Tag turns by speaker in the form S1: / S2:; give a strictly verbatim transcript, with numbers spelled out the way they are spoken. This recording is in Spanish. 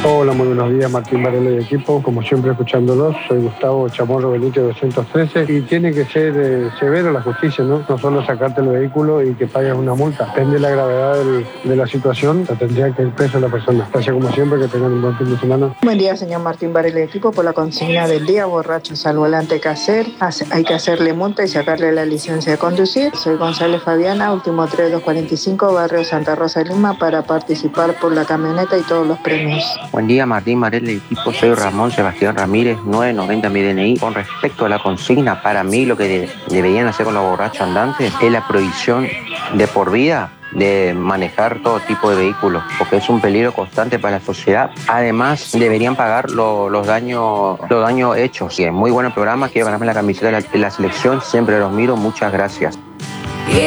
S1: Hola, muy buenos días, Martín Varela y equipo. Como siempre, escuchándolos, soy Gustavo Chamorro Benítez, doscientos trece. Y tiene que ser eh, severo la justicia, ¿no? No solo sacarte el vehículo y que pagues una multa. Depende de la gravedad del, de la situación, te tendría que ir preso la persona. Gracias, como siempre, que tengan un buen fin de semana.
S2: Buen día, señor Martín Varela y equipo. Por la consigna del día, borrachos al volante, que hacer? Hace, hay que hacerle multa y sacarle la licencia de conducir. Soy González Fabiana, último tres dos cuarenta y cinco, barrio Santa Rosa de Lima, para participar por la camioneta y todos los premios.
S3: Buen día, Martín Varela y equipo. Soy Ramón Sebastián Ramírez, nueve noventa mi D N I. Con respecto a la consigna, para mí lo que de, deberían hacer con los borrachos andantes es la prohibición de por vida de manejar todo tipo de vehículos, porque es un peligro constante para la sociedad. Además, deberían pagar lo, los daños los daños hechos. Y es muy buen programa, quiero ganarme la camiseta de la, de la selección, siempre los miro, muchas gracias.